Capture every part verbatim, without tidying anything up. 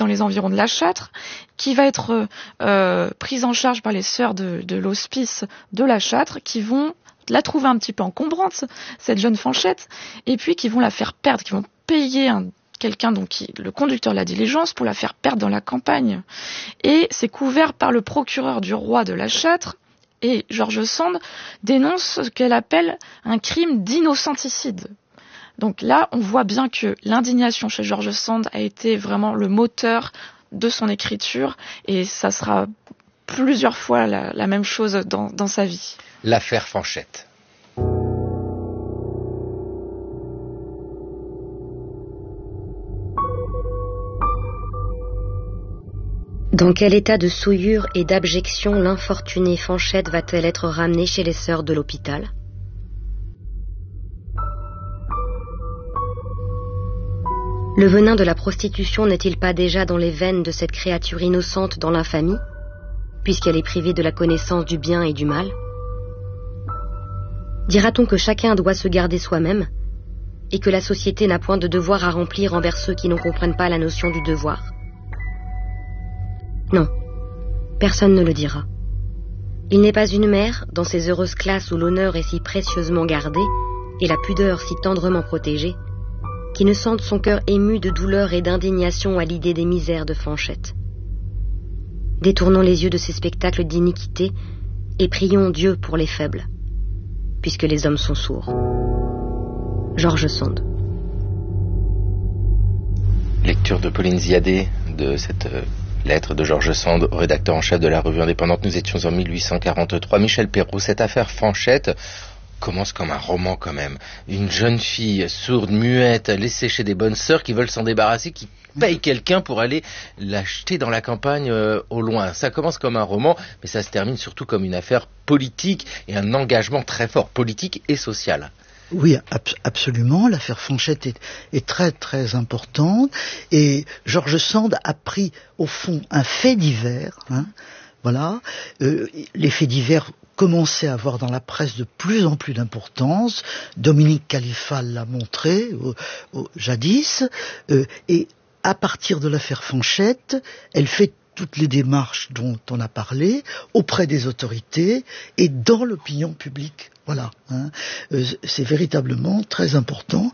les environs de La Châtre, qui va être euh, prise en charge par les sœurs de, de l'hospice de La Châtre, qui vont la trouver un petit peu encombrante, cette jeune Fanchette, et puis qui vont la faire perdre, qui vont payer un, quelqu'un, donc qui, le conducteur de la diligence, pour la faire perdre dans la campagne. Et c'est couvert par le procureur du roi de La Châtre, et George Sand dénonce ce qu'elle appelle un crime d'innocenticide. Donc là, on voit bien que l'indignation chez George Sand a été vraiment le moteur de son écriture, et ça sera plusieurs fois la, la même chose dans, dans sa vie. L'affaire Fanchette. Dans quel état de souillure et d'abjection l'infortunée Fanchette va-t-elle être ramenée chez les sœurs de l'hôpital ? Le venin de la prostitution n'est-il pas déjà dans les veines de cette créature innocente dans l'infamie, puisqu'elle est privée de la connaissance du bien et du mal ? Dira-t-on que chacun doit se garder soi-même, et que la société n'a point de devoir à remplir envers ceux qui ne comprennent pas la notion du devoir ? Non, personne ne le dira. Il n'est pas une mère, dans ces heureuses classes où l'honneur est si précieusement gardé et la pudeur si tendrement protégée, qui ne sente son cœur ému de douleur et d'indignation à l'idée des misères de Fanchette. Détournons les yeux de ces spectacles d'iniquité et prions Dieu pour les faibles, puisque les hommes sont sourds. George Sand. Lecture de Pauline Ziadé de cette euh, lettre de George Sand, rédacteur en chef de la revue indépendante. Nous étions en mille huit cent quarante-trois. Michel Perrault, cette affaire Fanchette commence comme un roman quand même. Une jeune fille sourde, muette, laissée chez des bonnes sœurs qui veulent s'en débarrasser, qui paye quelqu'un pour aller l'acheter dans la campagne euh, au loin. Ça commence comme un roman, mais ça se termine surtout comme une affaire politique et un engagement très fort, politique et social. Oui, ab- absolument. L'affaire Fanchette est, est très très importante, et George Sand a pris au fond un fait divers. Hein, voilà, euh, les faits divers commençaient à avoir dans la presse de plus en plus d'importance. Dominique Califal l'a montré au, au, jadis, euh, et à partir de l'affaire Fanchette, elle fait toutes les démarches dont on a parlé auprès des autorités et dans l'opinion publique. Voilà, hein. euh, c'est véritablement très important.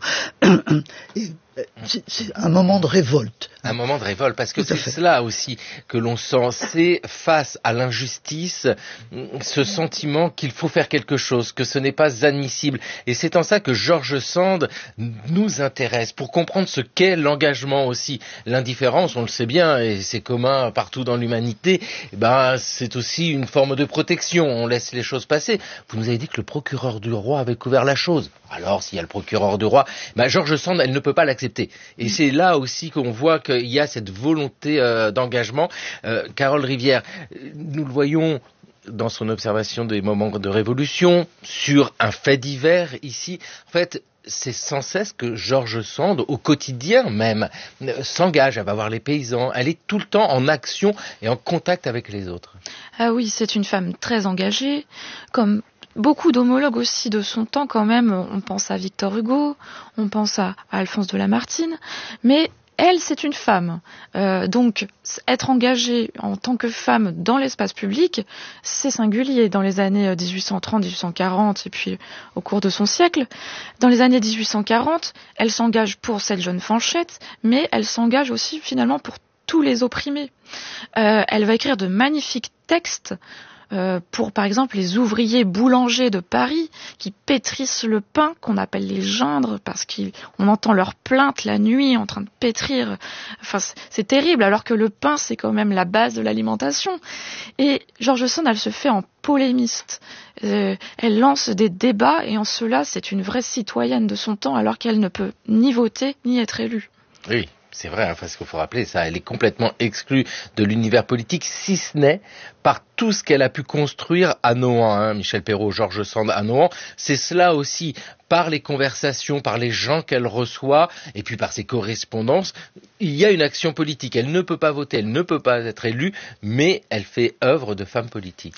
Et c'est, c'est un moment de révolte. Un moment de révolte, parce que c'est cela aussi que l'on sent, c'est face à l'injustice, ce sentiment qu'il faut faire quelque chose, que ce n'est pas admissible. Et c'est en ça que George Sand nous intéresse, pour comprendre ce qu'est l'engagement aussi. L'indifférence, on le sait bien, et c'est commun partout dans l'humanité, eh ben, c'est aussi une forme de protection, on laisse les choses passer. Vous nous avez dit que le procureur du roi avait couvert la chose. Alors, s'il y a le procureur du roi, ben, George Sand, elle ne peut pas l'accepter. Et c'est là aussi qu'on voit qu'il y a cette volonté euh, d'engagement. Euh, Carole Rivière, nous le voyons dans son observation des moments de révolution, sur un fait divers ici. En fait, c'est sans cesse que George Sand, au quotidien même, s'engage, elle va voir les paysans, elle est tout le temps en action et en contact avec les autres. Ah oui, c'est une femme très engagée, comme beaucoup d'homologues aussi de son temps quand même. On pense à Victor Hugo, on pense à, à Alphonse de Lamartine, mais elle, c'est une femme. Euh, donc, être engagée en tant que femme dans l'espace public, c'est singulier dans les années dix-huit cent trente, dix-huit cent quarante et puis au cours de son siècle. Dans les années dix-huit cent quarante, elle s'engage pour cette jeune Fanchette, mais elle s'engage aussi finalement pour tous les opprimés. Euh, elle va écrire de magnifiques textes Euh, pour par exemple les ouvriers boulangers de Paris qui pétrissent le pain, qu'on appelle les geindres, parce qu'on entend leurs plaintes la nuit en train de pétrir. Enfin, c'est, c'est terrible, alors que le pain, c'est quand même la base de l'alimentation. Et George Sand, elle se fait en polémiste. Euh, elle lance des débats, et en cela, c'est une vraie citoyenne de son temps, alors qu'elle ne peut ni voter, ni être élue. Oui. C'est vrai, hein, parce qu'il faut rappeler ça, elle est complètement exclue de l'univers politique, si ce n'est par tout ce qu'elle a pu construire à Nohant, hein, Michel Perrault, George Sand à Nohant. C'est cela aussi, par les conversations, par les gens qu'elle reçoit, et puis par ses correspondances, il y a une action politique. Elle ne peut pas voter, elle ne peut pas être élue, mais elle fait œuvre de femme politique.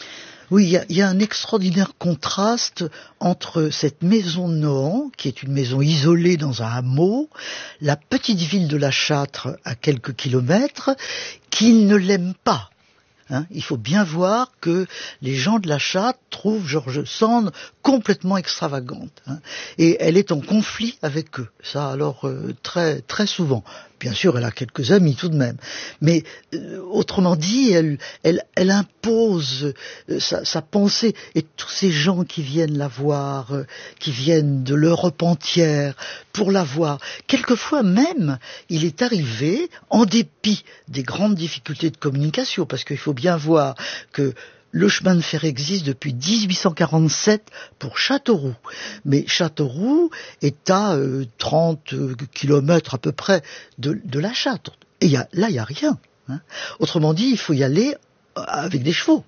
Oui, il y a, y a un extraordinaire contraste entre cette maison de Nohant, qui est une maison isolée dans un hameau, la petite ville de La Châtre à quelques kilomètres, qu'il ne l'aime pas. Hein, il faut bien voir que les gens de La Châtre trouvent George Sand complètement extravagante. Hein, et elle est en conflit avec eux. Ça, alors, euh, très, très souvent. Bien sûr, elle a quelques amis tout de même. Mais, euh, autrement dit, elle, elle, elle impose euh, sa, sa pensée. Et tous ces gens qui viennent la voir, euh, qui viennent de l'Europe entière pour la voir. Quelquefois même, il est arrivé, en dépit des grandes difficultés de communication, parce qu'il faut bien voir que le chemin de fer existe depuis dix-huit cent quarante-sept pour Châteauroux. Mais Châteauroux est à euh, trente kilomètres à peu près de, de La Châtre. Et y a, là, il n'y a rien. Hein. Autrement dit, il faut y aller avec des chevaux.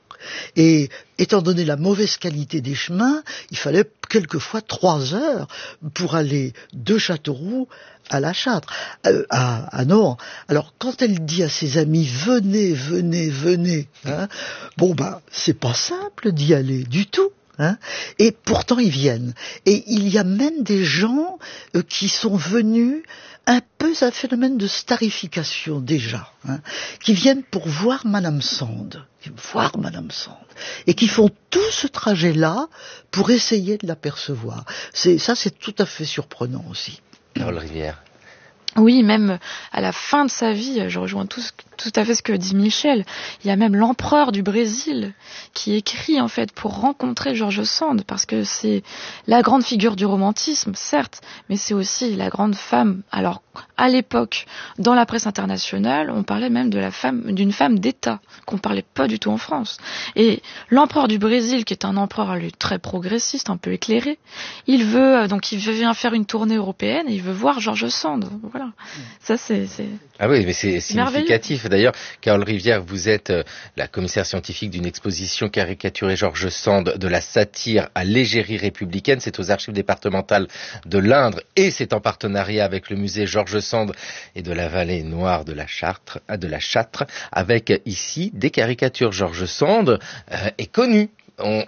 Et étant donné la mauvaise qualité des chemins, il fallait quelquefois trois heures pour aller de Châteauroux à La Châtre, euh, à, à Nohant. Alors quand elle dit à ses amis venez, venez, venez, hein, bon ben c'est pas simple d'y aller du tout. Hein, et pourtant ils viennent. Et il y a même des gens euh, qui sont venus un peu, c'est un phénomène de starification déjà, hein, qui viennent pour voir Madame Sand, voir Madame Sand, et qui font tout ce trajet-là pour essayer de l'apercevoir. C'est, ça, c'est tout à fait surprenant aussi. Carole Rivière. Oui, même à la fin de sa vie, je rejoins tout, tout à fait ce que dit Michel. Il y a même l'empereur du Brésil qui écrit en fait pour rencontrer George Sand, parce que c'est la grande figure du romantisme, certes, mais c'est aussi la grande femme. Alors, à l'époque, dans la presse internationale, on parlait même de la femme, d'une femme d'État, qu'on parlait pas du tout en France. Et l'empereur du Brésil, qui est un empereur lui, très progressiste, un peu éclairé, il veut donc il vient faire une tournée européenne et il veut voir George Sand. Voilà. Ça, c'est, c'est... Ah oui, mais c'est significatif. D'ailleurs, Carole Rivière, vous êtes euh, la commissaire scientifique d'une exposition caricaturée George Sand de la satire à l'égérie républicaine. C'est aux archives départementales de l'Indre et c'est en partenariat avec le musée George Sand et de la vallée noire de la Châtre, de la Châtre, avec ici des caricatures. George Sand euh, est connu. On...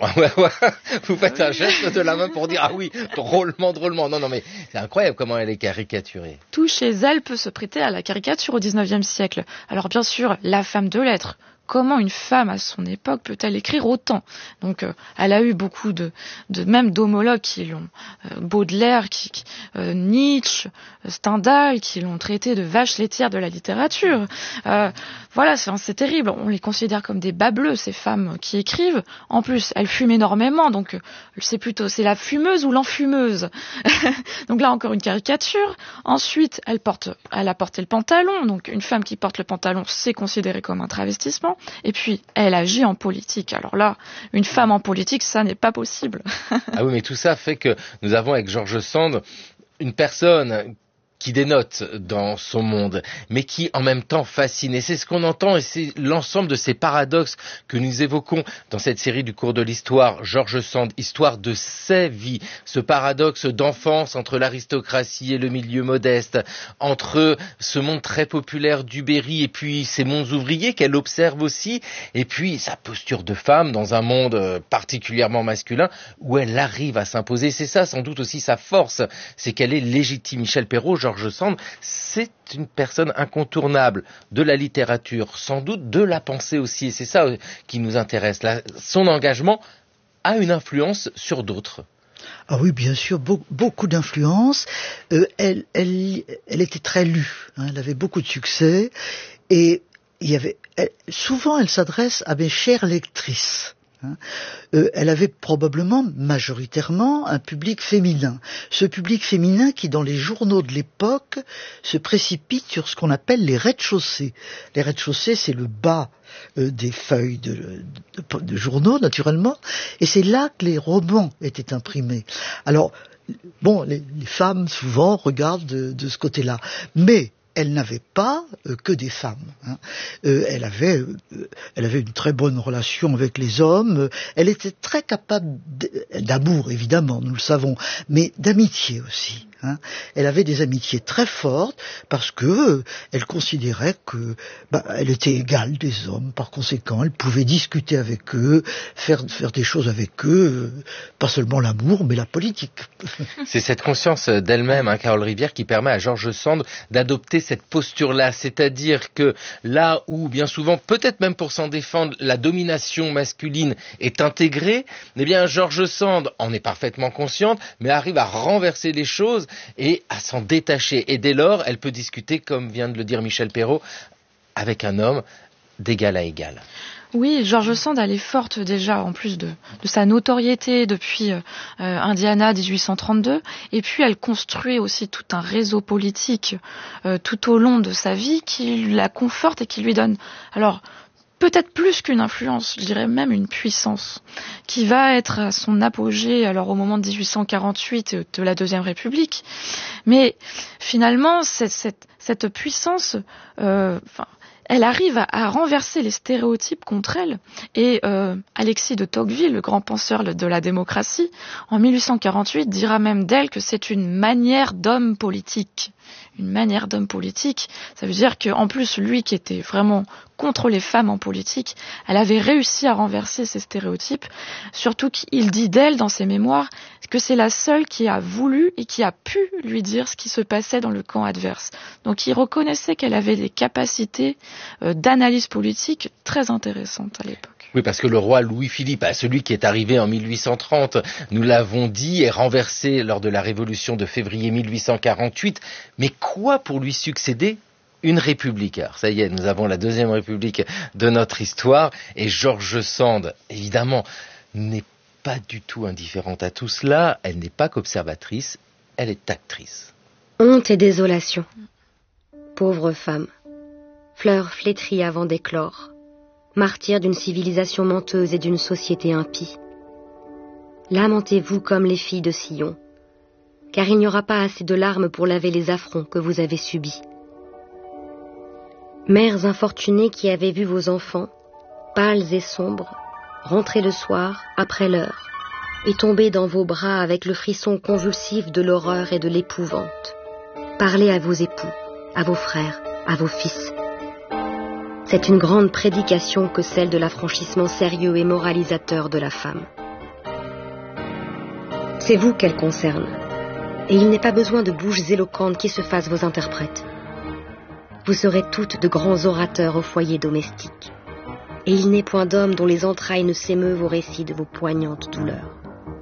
Vous faites un geste de la main pour dire ah oui, drôlement, drôlement. Non, non, mais c'est incroyable comment elle est caricaturée. Tout chez elle peut se prêter à la caricature au dix-neuvième siècle. Alors bien sûr, la femme de lettres. Comment une femme à son époque peut-elle écrire autant? Donc, euh, elle a eu beaucoup de, de même d'homologues qui l'ont, euh, Baudelaire, qui, qui, euh, Nietzsche, Stendhal, qui l'ont traité de vache laitière de la littérature. Euh, voilà, c'est, c'est terrible. On les considère comme des bableux, ces femmes qui écrivent. En plus, elles fument énormément, donc c'est plutôt c'est la fumeuse ou l'enfumeuse. Donc là, encore une caricature. Ensuite, elle porte, elle a porté le pantalon. Donc, une femme qui porte le pantalon, c'est considéré comme un travestissement. Et puis, elle agit en politique. Alors là, une femme en politique, ça n'est pas possible. Ah oui, mais tout ça fait que nous avons avec George Sand une personne qui dénote dans son monde, mais qui en même temps fascine. Et c'est ce qu'on entend, et c'est l'ensemble de ces paradoxes que nous évoquons dans cette série du cours de l'histoire, George Sand, histoire de ses vies. Ce paradoxe d'enfance entre l'aristocratie et le milieu modeste, entre ce monde très populaire du Berry et puis ces mondes ouvriers qu'elle observe aussi, et puis sa posture de femme dans un monde particulièrement masculin où elle arrive à s'imposer. C'est ça sans doute aussi sa force, c'est qu'elle est légitime. Michel Perrault, George Sand, c'est une personne incontournable de la littérature, sans doute de la pensée aussi, et c'est ça qui nous intéresse. Là, son engagement a une influence sur d'autres. Ah oui, bien sûr, be- beaucoup d'influence. Euh, elle, elle, elle était très lue, hein, elle avait beaucoup de succès, et il y avait, elle, souvent elle s'adresse à mes chères lectrices. Hein. Euh, elle avait probablement majoritairement un public féminin. Ce public féminin qui, dans les journaux de l'époque, se précipite sur ce qu'on appelle les rez-de-chaussée. Les rez-de-chaussée, c'est le bas euh, des feuilles de, de, de journaux, naturellement, et c'est là que les romans étaient imprimés. Alors, bon, les, les femmes, souvent, regardent de, de ce côté-là. Mais elle n'avait pas euh, que des femmes. Hein. Euh, elle avait, euh, elle avait une très bonne relation avec les hommes. Elle était très capable d'amour, évidemment, nous le savons, mais d'amitié aussi. Hein. Elle avait des amitiés très fortes parce que euh, elle considérait que bah, elle était égale des hommes. Par conséquent, elle pouvait discuter avec eux, faire faire des choses avec eux, euh, pas seulement l'amour, mais la politique. C'est cette conscience d'elle-même, hein, Carole Rivière, qui permet à George Sand d'adopter cette posture-là, c'est-à-dire que là où, bien souvent, peut-être même pour s'en défendre, la domination masculine est intégrée, eh bien, George Sand en est parfaitement consciente, mais arrive à renverser les choses et à s'en détacher. Et dès lors, elle peut discuter, comme vient de le dire Michel Perrault, avec un homme d'égal à égal. Oui, George Sand, elle est forte déjà, en plus de, de sa notoriété depuis euh, Indiana dix-huit cent trente-deux, et puis elle construit aussi tout un réseau politique euh, tout au long de sa vie qui la conforte et qui lui donne, alors peut-être plus qu'une influence, je dirais même une puissance, qui va être à son apogée alors au moment de dix-huit cent quarante-huit de la Deuxième République, mais finalement cette, cette, cette puissance, euh, enfin, elle arrive à, à renverser les stéréotypes contre elle. Et euh, Alexis de Tocqueville, le grand penseur de la démocratie, en dix-huit cent quarante-huit, dira même d'elle que c'est une manière d'homme politique. Une manière d'homme politique, ça veut dire qu'en plus, lui qui était vraiment contre les femmes en politique, elle avait réussi à renverser ces stéréotypes. Surtout qu'il dit d'elle, dans ses mémoires, que c'est la seule qui a voulu et qui a pu lui dire ce qui se passait dans le camp adverse. Donc il reconnaissait qu'elle avait des capacités euh, d'analyse politique très intéressantes à l'époque. Oui, parce que le roi Louis-Philippe, celui qui est arrivé en dix-huit cent trente, nous l'avons dit, est renversé lors de la révolution de février dix-huit cent quarante-huit. Mais quoi pour lui succéder ? Une république. Alors ça y est, nous avons la deuxième république de notre histoire. Et George Sand, évidemment, n'est pas du tout indifférente à tout cela. Elle n'est pas qu'observatrice, elle est actrice. Honte et désolation. Pauvre femme, fleur flétrie avant d'éclore, martyr d'une civilisation menteuse et d'une société impie. Lamentez-vous comme les filles de Sion, car il n'y aura pas assez de larmes pour laver les affronts que vous avez subis. Mères infortunées qui avez vu vos enfants, pâles et sombres, rentrer le soir, après l'heure, et tomber dans vos bras avec le frisson convulsif de l'horreur et de l'épouvante. Parlez à vos époux, à vos frères, à vos fils. C'est une grande prédication que celle de l'affranchissement sérieux et moralisateur de la femme. C'est vous qu'elle concerne, et il n'est pas besoin de bouches éloquentes qui se fassent vos interprètes. Vous serez toutes de grands orateurs au foyer domestique, et il n'est point d'homme dont les entrailles ne s'émeuvent au récit de vos poignantes douleurs.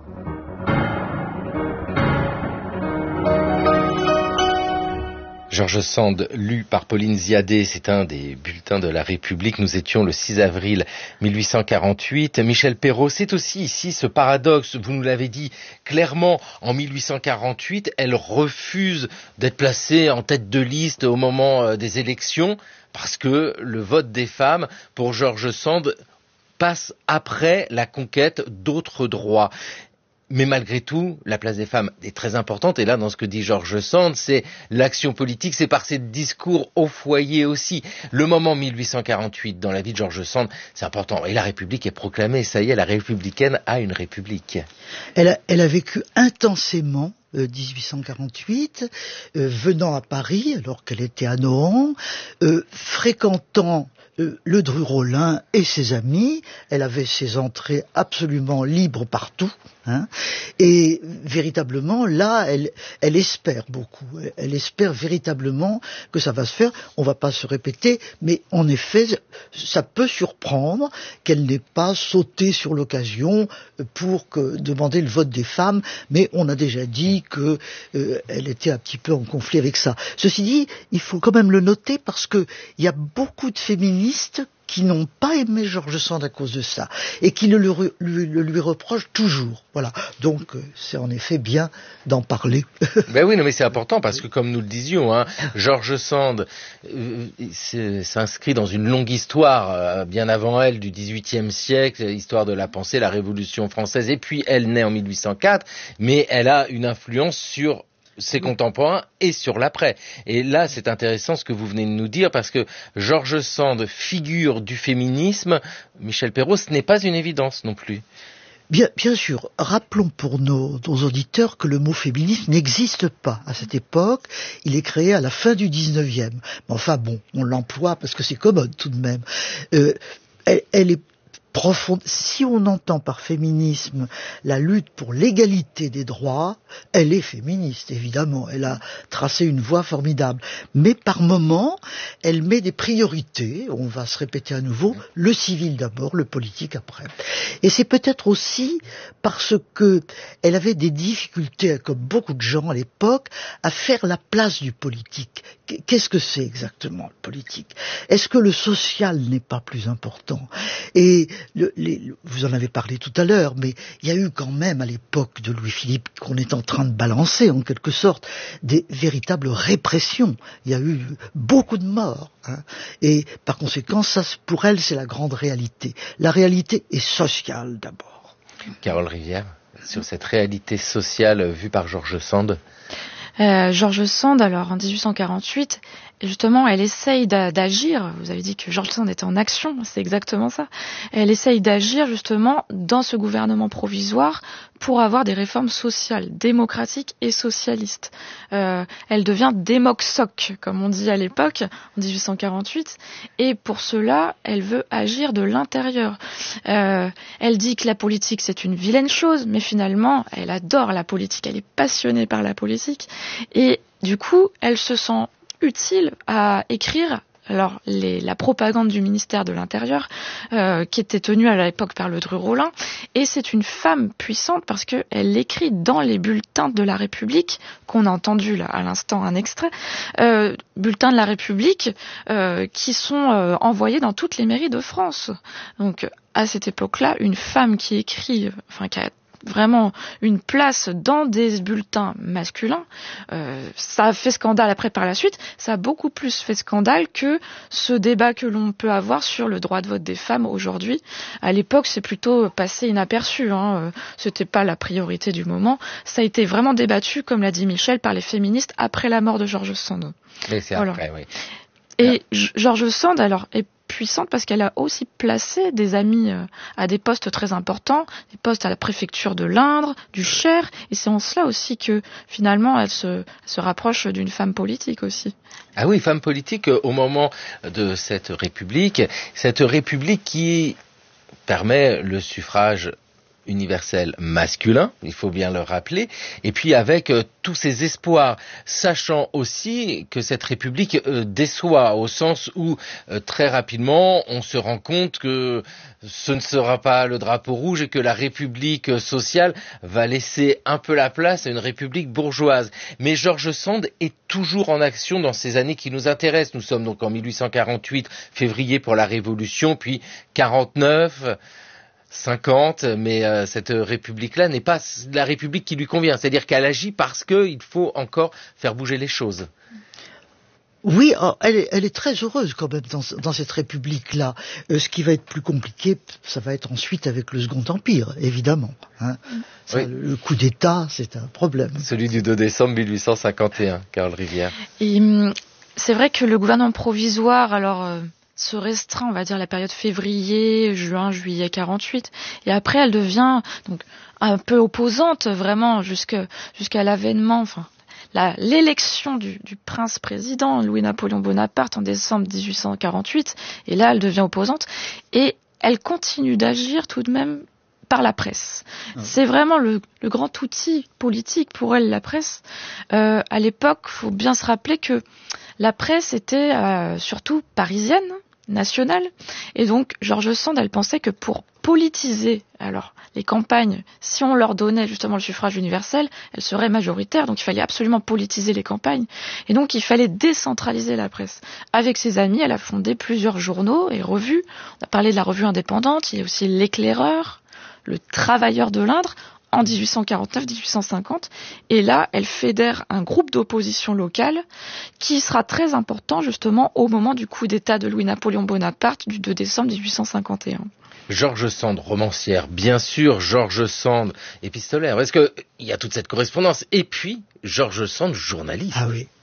George Sand, lu par Pauline Ziadé, c'est un des bulletins de la République. Nous étions le six avril dix-huit cent quarante-huit. Michel Perrault, c'est aussi ici ce paradoxe, vous nous l'avez dit clairement, en dix-huit cent quarante-huit, elle refuse d'être placée en tête de liste au moment des élections, parce que le vote des femmes, pour George Sand, passe après la conquête d'autres droits. Mais malgré tout, la place des femmes est très importante. Et là, dans ce que dit George Sand, c'est l'action politique, c'est par ses discours au foyer aussi. Le moment dix-huit cent quarante-huit, dans la vie de George Sand, c'est important. Et la République est proclamée. Ça y est, la républicaine a une République. Elle a, elle a vécu intensément Euh, dix-huit cent quarante-huit, euh, venant à Paris alors qu'elle était à Nohant, euh, fréquentant euh, le Dru-Rollin et ses amis. Elle avait ses entrées absolument libres partout, hein, et véritablement là elle, elle espère beaucoup, elle espère véritablement que ça va se faire. On va pas se répéter, mais en effet ça peut surprendre qu'elle n'ait pas sauté sur l'occasion pour que, demander le vote des femmes, mais on a déjà dit que euh, elle était un petit peu en conflit avec ça. Ceci dit, il faut quand même le noter parce que il y a beaucoup de féministes qui n'ont pas aimé George Sand à cause de ça et qui le lui, lui, le lui reprochent toujours. Voilà. Donc euh, c'est en effet bien d'en parler. Ben oui, non, mais c'est important parce que comme nous le disions, hein, George Sand euh, s'inscrit dans une longue histoire euh, bien avant elle du dix-huitième siècle, histoire de la pensée, la Révolution française, et puis elle naît en dix-huit cent quatre, mais elle a une influence sur ses contemporains et sur l'après. Et là, c'est intéressant ce que vous venez de nous dire, parce que George Sand, figure du féminisme, Michel Perrault, ce n'est pas une évidence non plus. Bien, bien sûr, rappelons pour nos, nos auditeurs que le mot féminisme n'existe pas à cette époque. Il est créé à la fin du dix-neuvième. Mais enfin bon, on l'emploie parce que c'est commode tout de même. Euh, elle, elle est profonde. Si on entend par féminisme la lutte pour l'égalité des droits, elle est féministe, évidemment. Elle a tracé une voie formidable. Mais par moments, elle met des priorités, on va se répéter à nouveau, le civil d'abord, le politique après. Et c'est peut-être aussi parce que elle avait des difficultés, comme beaucoup de gens à l'époque, à faire la place du politique. Qu'est-ce que c'est exactement le politique? Est-ce que le social n'est pas plus important? Et le, les, vous en avez parlé tout à l'heure, mais il y a eu quand même à l'époque de Louis-Philippe, qu'on est en train de balancer en quelque sorte, des véritables répressions. Il y a eu beaucoup de morts. Hein, et par conséquent, ça, pour elle, c'est la grande réalité. La réalité est sociale d'abord. Carole Rivière, sur cette réalité sociale vue par George Sand. Euh, George Sand, alors en dix-huit cent quarante-huit, justement, elle essaye d'agir. Vous avez dit que George Sand était en action, c'est exactement ça. Elle essaye d'agir justement dans ce gouvernement provisoire pour avoir des réformes sociales, démocratiques et socialistes. Euh, elle devient démoc-soc, comme on dit à l'époque, en dix-huit cent quarante-huit, et pour cela, elle veut agir de l'intérieur. Euh, elle dit que la politique, c'est une vilaine chose, mais finalement, elle adore la politique, elle est passionnée par la politique, et du coup, elle se sent utile à écrire alors les, la propagande du ministère de l'Intérieur euh, qui était tenue à l'époque par Le Dru-Rollin, et c'est une femme puissante parce que elle écrit dans les bulletins de la République qu'on a entendu là à l'instant un extrait, euh, bulletins de la République euh, qui sont euh, envoyés dans toutes les mairies de France. Donc à cette époque-là, une femme qui écrit, enfin qui a vraiment une place dans des bulletins masculins, euh, ça a fait scandale après par la suite, ça a beaucoup plus fait scandale que ce débat que l'on peut avoir sur le droit de vote des femmes aujourd'hui. À l'époque, c'est plutôt passé inaperçu, hein, c'était pas la priorité du moment, ça a été vraiment débattu, comme l'a dit Michel, par les féministes après la mort de George Sand. Mais c'est voilà. Après, oui. Et George Sand, alors, est puissante parce qu'elle a aussi placé des amis à des postes très importants, des postes à la préfecture de l'Indre, du Cher, et c'est en cela aussi que finalement elle se, elle se rapproche d'une femme politique aussi. Ah oui, femme politique au moment de cette République, cette République qui permet le suffrage universel masculin, il faut bien le rappeler, et puis avec euh, tous ces espoirs, sachant aussi que cette République euh, déçoit, au sens où euh, très rapidement on se rend compte que ce ne sera pas le drapeau rouge et que la République sociale va laisser un peu la place à une République bourgeoise. Mais George Sand est toujours en action dans ces années qui nous intéressent. Nous sommes donc en mille huit cent quarante-huit, février pour la Révolution, puis quarante-neuf, cinquante, mais euh, cette République-là n'est pas la République qui lui convient. C'est-à-dire qu'elle agit parce qu'il faut encore faire bouger les choses. Oui, elle est, elle est très heureuse quand même dans, dans cette République-là. Euh, ce qui va être plus compliqué, ça va être ensuite avec le Second Empire, évidemment. Hein. Ça, oui. Le coup d'État, c'est un problème. Celui du deux décembre mille huit cent cinquante et un, Carole Rivière. Et, c'est vrai que le gouvernement provisoire, alors... Euh... se restreint, on va dire, la période février, juin, juillet quarante-huit. Et après, elle devient donc un peu opposante, vraiment, jusqu'à, jusqu'à l'avènement, enfin, la, l'élection du, du prince-président Louis-Napoléon Bonaparte en décembre dix-huit cent quarante-huit. Et là, elle devient opposante. Et elle continue d'agir tout de même par la presse. Mmh. C'est vraiment le, le grand outil politique pour elle, la presse. Euh, à l'époque, il faut bien se rappeler que la presse était euh, surtout parisienne, nationale, et donc George Sand, elle pensait que pour politiser alors les campagnes, si on leur donnait justement le suffrage universel, elles seraient majoritaires, donc il fallait absolument politiser les campagnes, et donc il fallait décentraliser la presse. Avec ses amis, elle a fondé plusieurs journaux et revues. On a parlé de la revue indépendante, il y a aussi l'Éclaireur, le Travailleur de l'Indre, en dix-huit cent quarante-neuf dix-huit cent cinquante, et là, elle fédère un groupe d'opposition locale qui sera très important justement au moment du coup d'État de Louis-Napoléon Bonaparte du deux décembre dix-huit cent cinquante et un. George Sand, romancière, bien sûr, George Sand, épistolaire. Est-ce qu'il y a toute cette correspondance? Et puis, George Sand, journaliste. Ah oui.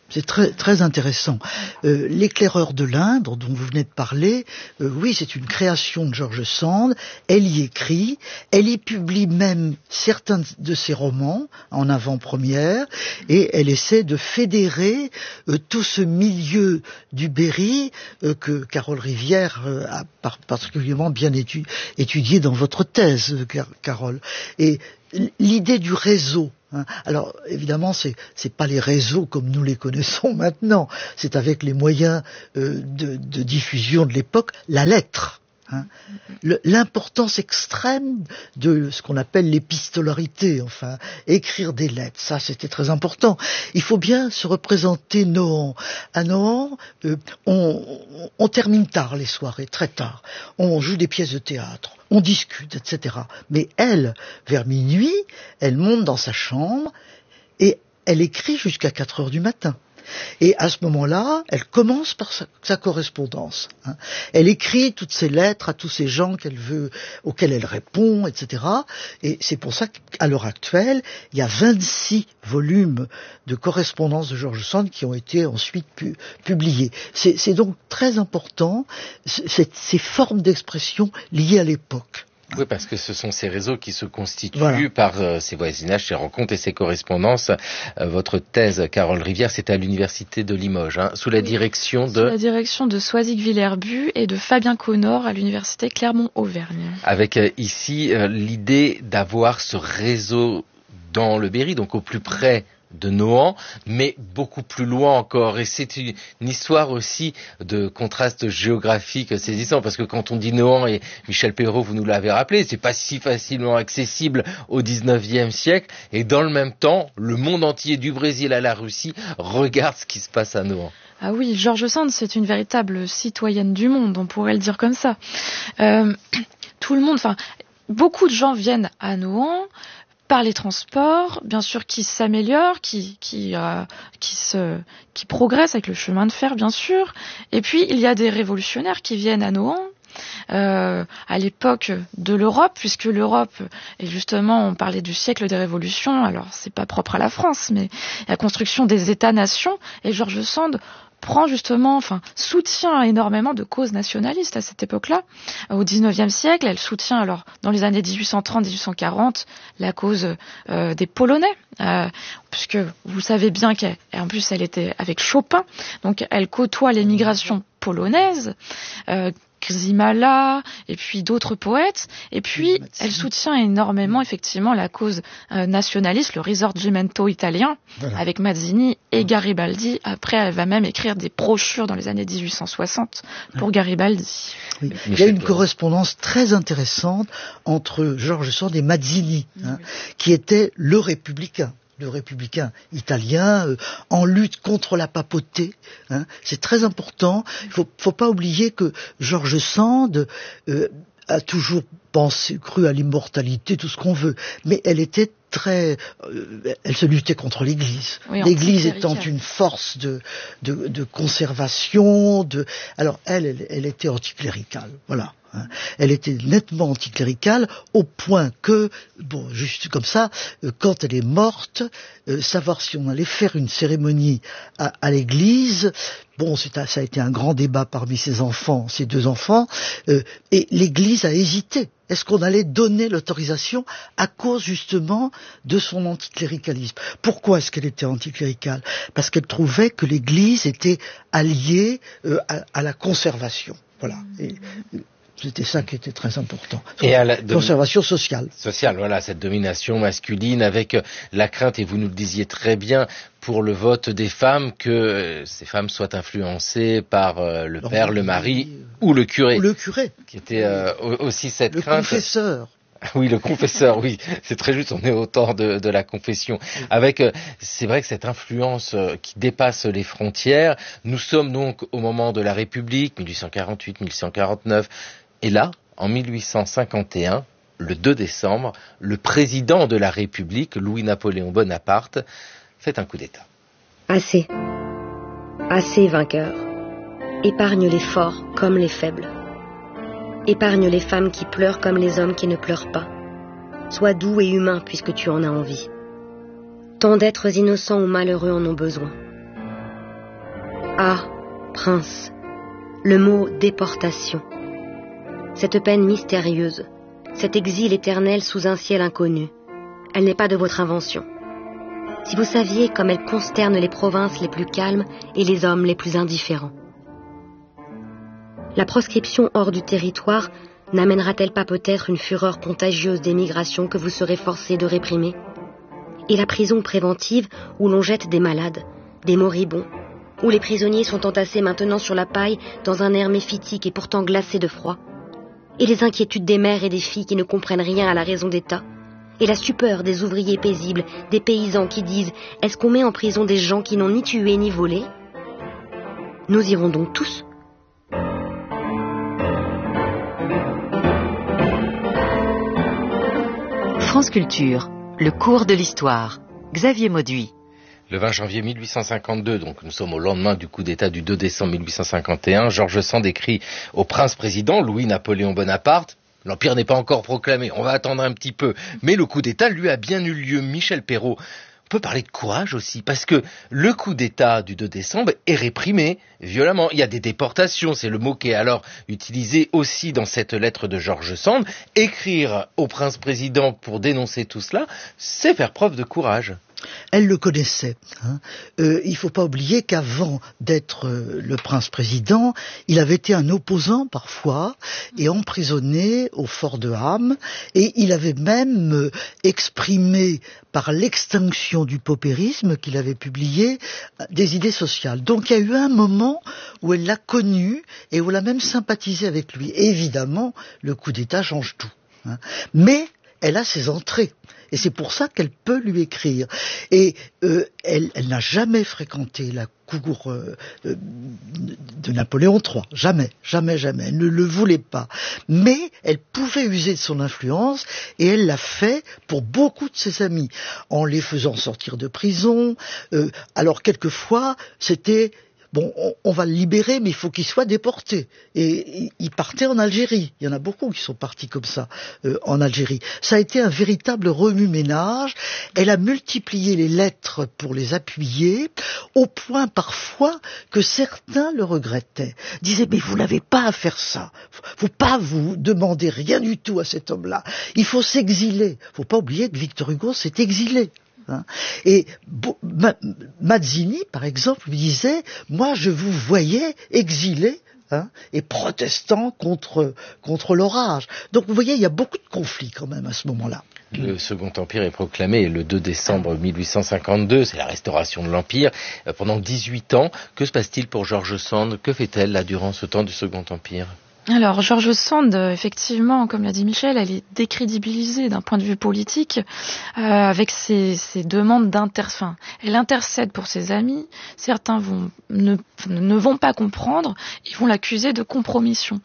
C'est très très intéressant. Euh, L'éclaireur de l'Indre, dont vous venez de parler, euh, oui, c'est une création de George Sand. Elle y écrit, elle y publie même certains de ses romans en avant-première, et elle essaie de fédérer euh, tout ce milieu du Berry euh, que Carole Rivière euh, a par particulièrement bien étu étudié dans votre thèse, Car Carole. Et l'idée du réseau. Hein. Alors évidemment, c'est c'est pas les réseaux comme nous les connaissons maintenant. C'est avec les moyens euh, de, de diffusion de l'époque, la lettre. Hein. L'importance extrême de ce qu'on appelle l'épistolarité, enfin, écrire des lettres, ça c'était très important. Il faut bien se représenter Nohant. À Nohant, euh, on, on termine tard les soirées, très tard. On joue des pièces de théâtre, on discute, et cetera. Mais elle, vers minuit, elle monte dans sa chambre et elle écrit jusqu'à quatre heures du matin. Et à ce moment-là, elle commence par sa, sa correspondance. Hein. Elle écrit toutes ses lettres à tous ces gens qu'elle veut, auxquels elle répond, et cetera. Et c'est pour ça qu'à l'heure actuelle, il y a vingt-six volumes de correspondance de George Sand qui ont été ensuite pu, publiés. C'est, c'est donc très important, c'est, ces formes d'expression liées à l'époque. Oui, parce que ce sont ces réseaux qui se constituent voilà. par euh, ces voisinages, ces rencontres et ces correspondances. Euh, votre thèse, Carole Rivière, c'était à l'université de Limoges, hein, sous la oui. direction de... Sous la direction de Soisig Villerbu et de Fabien Connor à l'université Clermont-Auvergne. Avec euh, ici euh, l'idée d'avoir ce réseau dans le Berry, donc au plus près de Nohant, mais beaucoup plus loin encore. Et c'est une, une histoire aussi de contraste géographique saisissant, parce que quand on dit Nohant, et Michel Perrault, vous nous l'avez rappelé, c'est pas si facilement accessible au dix-neuvième siècle, et dans le même temps, le monde entier, du Brésil à la Russie, regarde ce qui se passe à Nohant. Ah oui, George Sand, c'est une véritable citoyenne du monde, on pourrait le dire comme ça. Euh, tout le monde, enfin, beaucoup de gens viennent à Nohant, par les transports, bien sûr, qui s'améliorent, qui qui euh, qui se qui progressent avec le chemin de fer, bien sûr. Et puis il y a des révolutionnaires qui viennent à Nohant euh, à l'époque de l'Europe, puisque l'Europe, et justement, on parlait du siècle des révolutions. Alors c'est pas propre à la France, mais la construction des États-nations. Et George Sand prend justement, enfin, soutient énormément de causes nationalistes à cette époque-là. Au dix-neuvième siècle, elle soutient, alors, dans les années dix-huit cent trente à dix-huit cent quarante, la cause euh, des Polonais, euh, puisque vous savez bien qu'en plus, elle était avec Chopin, donc elle côtoie l'émigration polonaise, euh, Grzymala, et puis d'autres poètes, et puis elle soutient énormément effectivement la cause euh, nationaliste, le risorgimento italien, voilà. Avec Mazzini et Garibaldi. Après, elle va même écrire des brochures dans les années dix-huit cent soixante pour Garibaldi. Oui. Il y a une correspondance très intéressante entre George Sand et Mazzini, hein, oui. qui était le républicain. Le républicain italien, euh, en lutte contre la papauté. Hein. C'est très important. Il faut, faut pas oublier que George Sand euh, a toujours pensé, cru à l'immortalité, tout ce qu'on veut. Mais elle était très... Euh, elle se luttait contre l'Église. Oui, L'Église étant une force de, de, de conservation. De... Alors, elle, elle, elle était anticléricale. Voilà. Elle était nettement anticléricale au point que, bon, juste comme ça, euh, quand elle est morte, euh, savoir si on allait faire une cérémonie à, à l'église, bon, c'est un, ça a été un grand débat parmi ses enfants, ses deux enfants, euh, et l'église a hésité. Est-ce qu'on allait donner l'autorisation à cause justement de son anticléricalisme? Pourquoi est-ce qu'elle était anticléricale? Parce qu'elle trouvait que l'église était alliée euh, à, à la conservation. Voilà. Et, c'était ça qui était très important. Et à la conservation sociale. Sociale, voilà, cette domination masculine avec la crainte, et vous nous le disiez très bien, pour le vote des femmes, que ces femmes soient influencées par euh, le Leur père, le mari euh, ou le curé. Ou le curé. Qui était euh, aussi cette le crainte. Le confesseur. Oui, le confesseur, oui, c'est très juste, on est au temps de, de la confession. Avec, euh, c'est vrai que cette influence euh, qui dépasse les frontières, nous sommes donc au moment de la République, mille huit cent quarante-huit mille huit cent quarante-neuf, et là, en mille huit cent cinquante et un, le deux décembre, le président de la République, Louis-Napoléon Bonaparte, fait un coup d'État. Assez. Assez, vainqueur. Épargne les forts comme les faibles. Épargne les femmes qui pleurent comme les hommes qui ne pleurent pas. Sois doux et humain puisque tu en as envie. Tant d'êtres innocents ou malheureux en ont besoin. Ah, prince, le mot déportation. Cette peine mystérieuse, cet exil éternel sous un ciel inconnu, elle n'est pas de votre invention. Si vous saviez comme elle consterne les provinces les plus calmes et les hommes les plus indifférents. La proscription hors du territoire n'amènera-t-elle pas peut-être une fureur contagieuse d'émigration que vous serez forcés de réprimer? Et la prison préventive où l'on jette des malades, des moribonds, où les prisonniers sont entassés maintenant sur la paille dans un air méphitique et pourtant glacé de froid? Et les inquiétudes des mères et des filles qui ne comprennent rien à la raison d'État? Et la stupeur des ouvriers paisibles, des paysans qui disent « Est-ce qu'on met en prison des gens qui n'ont ni tué ni volé ?» Nous irons donc tous. France Culture, le cours de l'histoire. Xavier Mauduit. Le vingt janvier mille huit cent cinquante-deux, donc nous sommes au lendemain du coup d'État du deux décembre mille huit cent cinquante et un, George Sand écrit au prince-président Louis-Napoléon Bonaparte: l'Empire n'est pas encore proclamé, on va attendre un petit peu. Mais le coup d'État, lui, a bien eu lieu. Michel Perrault, on peut parler de courage aussi, parce que le coup d'État du deux décembre est réprimé violemment. Il y a des déportations, c'est le mot qui est alors utilisé aussi dans cette lettre de George Sand. Écrire au prince-président pour dénoncer tout cela, c'est faire preuve de courage. Elle le connaissait. Hein. Euh, il ne faut pas oublier qu'avant d'être euh, le prince-président, il avait été un opposant parfois et emprisonné au fort de Ham. Et il avait même euh, exprimé par l'extinction du paupérisme qu'il avait publié des idées sociales. Donc il y a eu un moment où elle l'a connu et où elle a même sympathisé avec lui. Et évidemment, le coup d'État change tout. Hein. Mais elle a ses entrées. Et c'est pour ça qu'elle peut lui écrire. Et euh, elle, elle n'a jamais fréquenté la cour euh, euh, de Napoléon trois. Jamais, jamais, jamais. Elle ne le voulait pas. Mais elle pouvait user de son influence et elle l'a fait pour beaucoup de ses amis, en les faisant sortir de prison. Euh, alors quelquefois, c'était... Bon, on, on va le libérer, mais il faut qu'il soit déporté. Et il partait en Algérie. Il y en a beaucoup qui sont partis comme ça, euh, en Algérie. Ça a été un véritable remue-ménage. Elle a multiplié les lettres pour les appuyer, au point parfois que certains le regrettaient. Disaient, mais vous n'avez pas à faire ça. Faut pas vous demander rien du tout à cet homme-là. Il faut s'exiler. Faut pas oublier que Victor Hugo s'est exilé. Hein. Et Mazzini, par exemple, lui disait « Moi, je vous voyais exilé hein, et protestant contre, contre l'orage. » Donc, vous voyez, il y a beaucoup de conflits quand même à ce moment-là. Le Second Empire est proclamé le deux décembre mille huit cent cinquante-deux, c'est la restauration de l'Empire. Pendant dix-huit ans, que se passe-t-il pour George Sand? Que fait-elle là durant ce temps du Second Empire? Alors, George Sand, effectivement, comme l'a dit Michel, elle est décrédibilisée d'un point de vue politique, euh, avec ses, ses demandes d'intercession. Elle intercède pour ses amis. Certains vont, ne, ne vont pas comprendre. Ils vont l'accuser de compromission.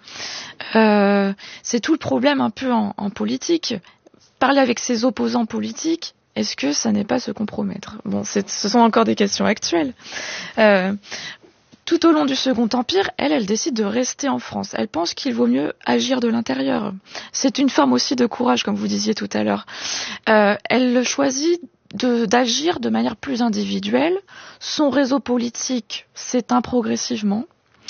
Euh, c'est tout le problème un peu en, en politique. Parler avec ses opposants politiques, est-ce que ça n'est pas se compromettre? Bon, c'est, ce sont encore des questions actuelles. Euh, Tout au long du Second Empire, elle, elle décide de rester en France. Elle pense qu'il vaut mieux agir de l'intérieur. C'est une forme aussi de courage, comme vous disiez tout à l'heure. Euh, elle choisit de, d'agir de manière plus individuelle. Son réseau politique s'éteint progressivement.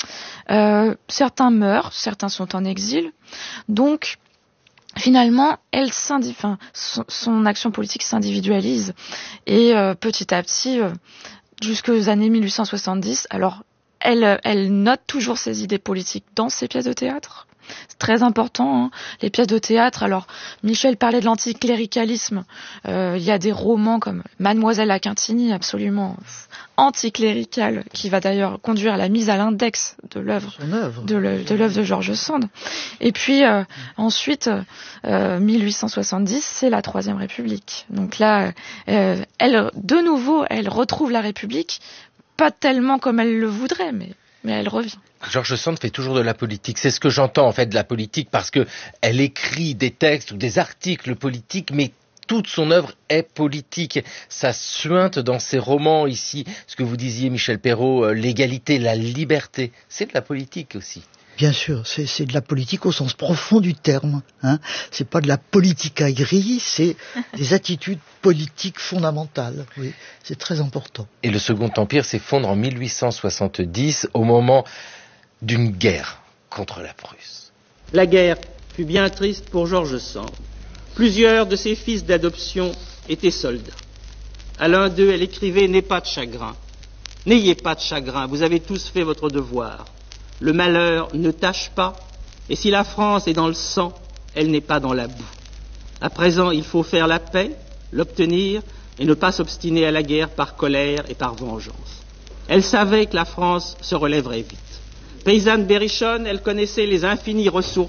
Euh, certains meurent, certains sont en exil. Donc, finalement, elle enfin, son, son action politique s'individualise. Et euh, petit à petit, euh, jusqu'aux années mille huit cent soixante-dix, alors Elle, elle note toujours ses idées politiques dans ses pièces de théâtre. C'est très important, hein. Les pièces de théâtre. Alors, Michel parlait de l'anticléricalisme. Euh, il y a des romans comme Mademoiselle à Quintigny, absolument anticlérical, qui va d'ailleurs conduire à la mise à l'index de l'œuvre de, le, de l'œuvre de George Sand. Et puis euh, ensuite, euh, mille huit cent soixante-dix, c'est la Troisième République. Donc là, euh, elle, de nouveau, elle retrouve la République. Pas tellement comme elle le voudrait, mais, mais elle revient. George Sand fait toujours de la politique. C'est ce que j'entends en fait de la politique, parce que elle écrit des textes ou des articles politiques, mais toute son œuvre est politique. Ça suinte dans ses romans ici. Ce que vous disiez, Michel Perrault, euh, l'égalité, la liberté, c'est de la politique aussi. Bien sûr, c'est, c'est de la politique au sens profond du terme. Hein. C'est pas de la politicaillerie, c'est des attitudes politiques fondamentales. Oui, c'est très important. Et le Second Empire s'effondre en mille huit cent soixante-dix au moment d'une guerre contre la Prusse. La guerre fut bien triste pour George Sand. Plusieurs de ses fils d'adoption étaient soldats. À l'un d'eux, elle écrivait « N'aie pas de chagrin. N'ayez pas de chagrin, vous avez tous fait votre devoir. Le malheur ne tâche pas, et si la France est dans le sang, elle n'est pas dans la boue. À présent, il faut faire la paix, l'obtenir, et ne pas s'obstiner à la guerre par colère et par vengeance. » Elle savait que la France se relèverait vite. Paysanne berrichonne, elle connaissait les infinies ressources